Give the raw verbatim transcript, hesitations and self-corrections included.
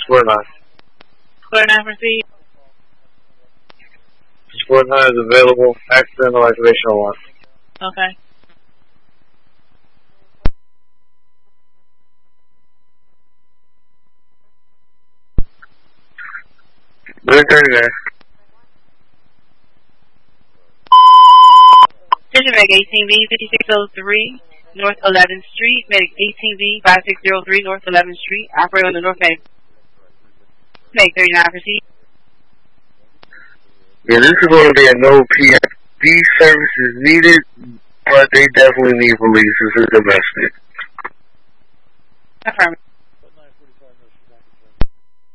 Square nine. Square nine, proceed. Square nine is available. Accidental activation on one. Okay. We're thirty-nine. Station Medic eighteen B, fifty-six oh three, North eleventh Street. Medic eighteen B, fifty-six oh three, North eleventh Street. Operator on the North Medic. Medic thirty-nine, proceed. Yeah, this is going to be a no P F D service is needed, but they definitely need police. This is domestic. Affirmative.